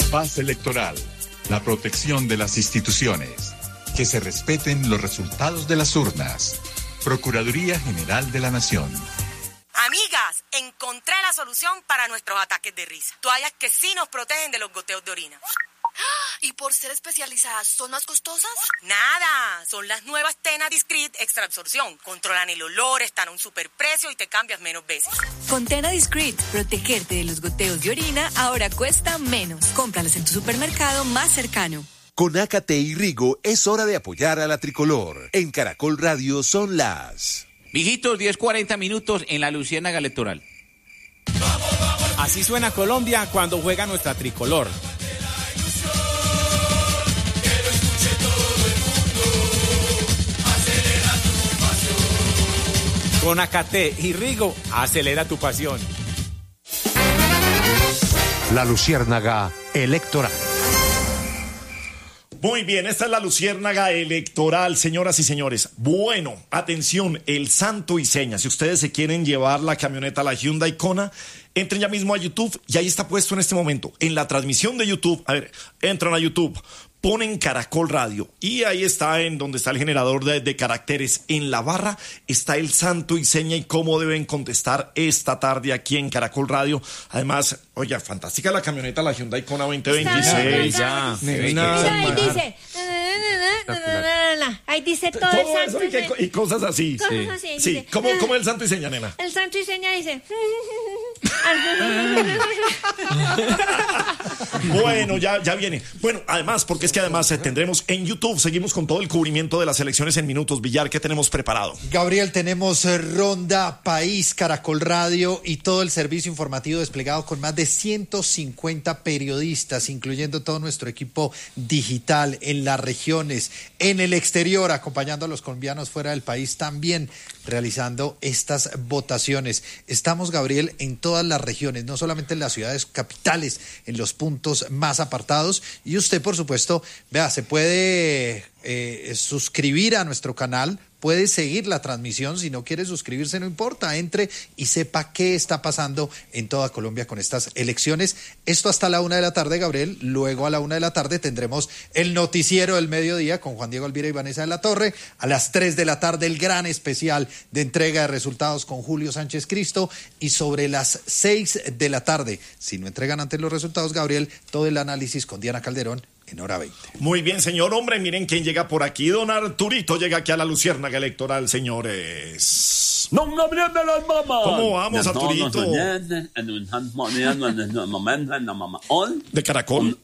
Paz electoral, la protección de las instituciones, que se respeten los resultados de las urnas. Procuraduría General de la Nación. Amigas, encontré la solución para nuestros ataques de risa. Toallas que sí nos protegen de los goteos de orina. ¿Y por ser especializadas, son más costosas? Nada, son las nuevas Tena Discreet Extra Absorción. Controlan el olor, están a un superprecio y te cambias menos veces. Con Tena Discreet, protegerte de los goteos de orina ahora cuesta menos. Cómpralos en tu supermercado más cercano. Con Ácate y Rigo es hora de apoyar a la tricolor. En Caracol Radio son las... Viejitos, 10:40 minutos en la Luciérnaga Electoral. Así suena Colombia cuando juega nuestra tricolor. Con Ácate y Rigo, acelera tu pasión. La Luciérnaga Electoral. Muy bien, esta es la Luciérnaga Electoral, señoras y señores. Bueno, atención, el santo y seña. Si ustedes se quieren llevar la camioneta, la Hyundai Kona, entren ya mismo a YouTube y ahí está puesto en este momento, en la transmisión de YouTube. A ver, entran a YouTube, ponen Caracol Radio y ahí está en donde está el generador de caracteres. En la barra está el santo y seña y cómo deben contestar esta tarde aquí en Caracol Radio. Además, oye, fantástica la camioneta, la Hyundai Kona 2026. Ya. Ahí dice todo el santo eso y cosas así. Cosas así. Sí, ¿cómo es el santo y seña, nena? El santo y seña dice... Bueno, ya viene. Bueno, además, porque es que además tendremos en YouTube, seguimos con todo el cubrimiento de las elecciones en minutos. Villar, ¿qué tenemos preparado? Gabriel, tenemos Ronda País, Caracol Radio y todo el servicio informativo desplegado con más de 150 periodistas, incluyendo todo nuestro equipo digital en las regiones, en el exterior, acompañando a los colombianos fuera del país también, realizando estas votaciones. Estamos, Gabriel, en todas las regiones, no solamente en las ciudades capitales, en los puntos más apartados. Y usted, por supuesto, vea, se puede suscribir a nuestro canal, puede seguir la transmisión. Si no quiere suscribirse, no importa, entre y sepa qué está pasando en toda Colombia con estas elecciones. Esto hasta la 1:00 p.m, Gabriel. Luego a la 1:00 p.m. tendremos el noticiero del mediodía con Juan Diego Alvira y Vanessa de la Torre. A las 3:00 p.m, el gran especial de entrega de resultados con Julio Sánchez Cristo. Y sobre las 6:00 p.m, si no entregan antes los resultados, Gabriel, todo el análisis con Diana Calderón en hora 20. Muy bien, señor. Hombre, miren quién llega por aquí. Don Arturito llega aquí a la Luciérnaga Electoral, señores. Don Gabriel de las Mamas. ¿Cmo vamos, Arturito? De Caracol.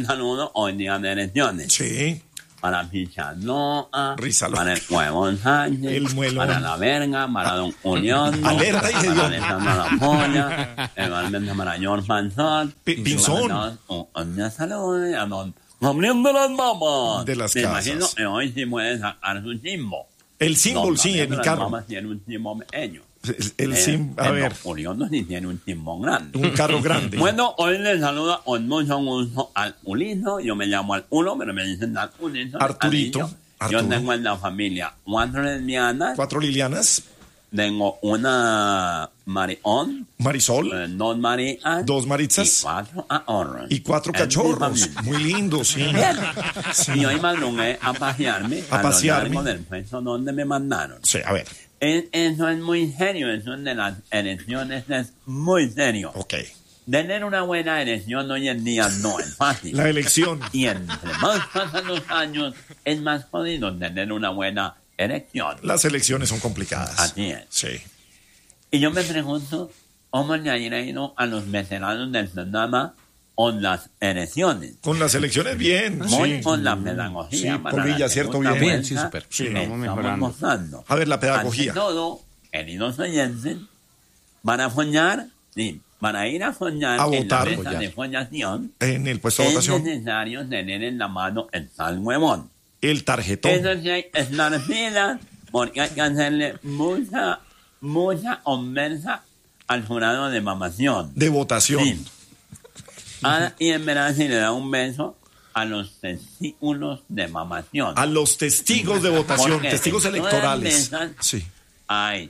Sí. Para Pichanoa, Rizalo, para el Huevón Sánchez, el Muelón, para la Verga, para Don Unión, Alerta y para Alessandro La Polla, igualmente para George Panzón, Pinzón, una salud a Don Gabriel de las Mamas. De las Me casas. imagino que hoy sí puede sacar su símbolo. El símbolo, sí, en mi carro. Mamas tiene un símbolo pequeño. El sim, a ver. Unión no sí tiene un símbolo grande. Un carro grande. Bueno, hoy les saluda con mucho gusto al Uliso. Yo me llamo al Uno, pero me dicen al Uliso. Arturito. Yo tengo en la familia 4 lesbianas. 4 Lilianas. Tengo una Marión. Marisol. 2 Marías. 2 Maritzas. Y 4 ahorros. Y 4 cachorros. Muy lindos, sí. Sí. Y hoy madrugué a pasearme. A lo largo del puesto donde me mandaron. Sí, a ver. Eso es muy serio. Eso de las elecciones es muy serio. Ok. Tener una buena elección hoy en día no es fácil. La elección. Y entre más pasan los años, es más jodido tener una buena elección. Las elecciones son complicadas. Así es. Sí. Y yo me pregunto, ¿cómo le ha ido a los veteranos del programa con las elecciones? Con las elecciones, bien. Muy sí. con la pedagogía. Sí, Polilla, cierto, bien. Bien, sí, súper. Sí, vamos mejorando. Mostrando. A ver, la pedagogía. Ante todo, queridos oyentes, van a soñar, sí, para ir a soñar A en votar, la mesa de soñación, en el puesto de es votación. necesario tener en la mano el tal huevón. El tarjetón. Eso sí hay que estar fila, porque hay que hacerle mucha conversa al jurado de mamación. De votación. Sí. Y en verdad si le da un beso a los testículos de mamación. A los testigos de votación, Porque testigos en todas electorales. mesas Sí. hay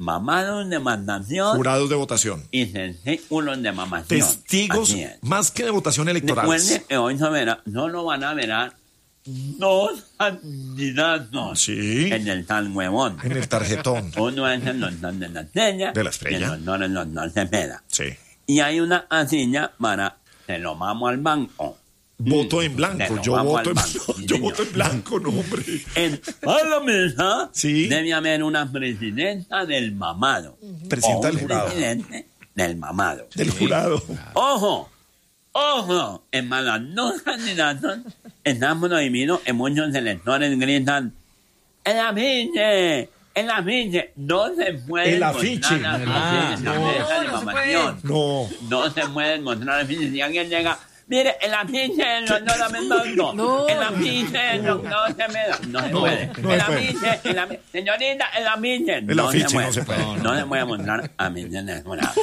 mamados de mandación Jurados de votación. y testículos de mamación. Testigos Así es. más que de votación electoral. Recuerden que hoy solo van a verar 2 candidatos Sí. en el tal huevón. En el tarjetón. Uno es el doctor de la Estrella. De la Estrella. Y el doctor Cepeda. Sí. Y hay una casilla para se lo vamos al banco. Voto en Te blanco. lo Yo vamos voto al en banco, sí, Yo señor. voto en blanco, no, hombre. A la mesa Sí. debe haber una presidenta del mamado. Presidenta O del un jurado. presidente del mamado. Del jurado. ¡Ojo! ¡Ojo! En más los 2 candidatos están prohibidos y muchos electores gritan ¡el afiche! ¡El afiche! No se puede El afiche. mostrar afiches en la mesa de mamación. No. No se pueden mostrar afiches. Si alguien llega, mire, el afiche del doctor Mendoza. No. El afiche del doctor Cepeda. No se puede. no El se puede. afiche, señorita, el afiche. El afiche no se puede. No se puede mostrar afiche en el jurado.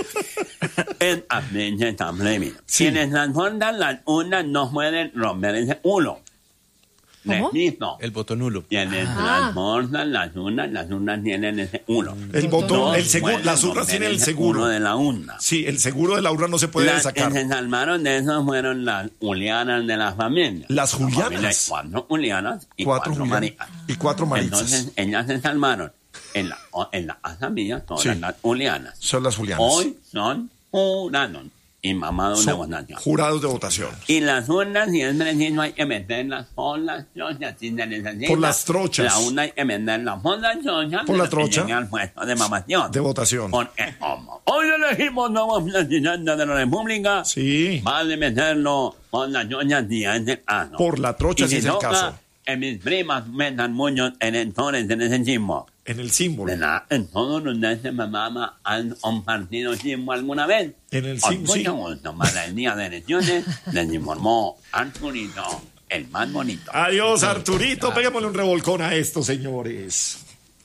El afiche está prohibido. Sí. Quienes transportan las urnas no pueden romper ese uno. ¿Cómo? Repito. El voto nulo. Quienes transportan las urnas tienen ese uno. El voto, No el seguro, pueden las urnas romper tienen el ese seguro. uno de la urna. Sí, el seguro de la urna no se puede Las sacar. que se salvaron de eso fueron las Julianas de la familia. Las La familia Julianas. hay 4 Julianas y 4 4 Julianas Marias. y 4 Maritzas. Entonces, ellas se salvaron. En la casa mía son Sí. las Julianas. Son las Julianas. Hoy son jurados y mamados de Son votación. jurados de votación. Y las urnas, si es preciso, hay que meterlas por las trochas. Si se necesita, Por las trochas. La urna hay que meterla por las trochas. Por la que trocha. llegue al puesto de mamación. De votación. Porque como hoy elegimos nuevo presidente de la República, Sí. vale meterlo por las trochas si es el caso. Por la trocha, Y si es el toca, caso. que mis primas metan muchos electores en ese chismo. En el símbolo. ¿Verdad? En todos los de ese mamá han compartido sismo alguna vez. En el Con símbolo, sí. mucho gusto, para el día de elecciones, les informó Arturito, el más bonito. Adiós, Arturito. Péguemosle un revolcón a esto, señores.